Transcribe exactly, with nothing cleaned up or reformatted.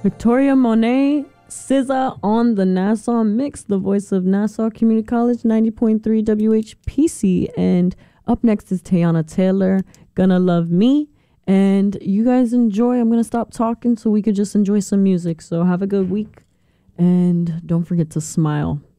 Victoria Monet, S Z A on the Nassau Mix, the voice of Nassau Community College, ninety point three W H P C. And up next is Teyana Taylor, Gonna Love Me. And you guys enjoy. I'm going to stop talking so we could just enjoy some music. So have a good week. And don't forget to smile.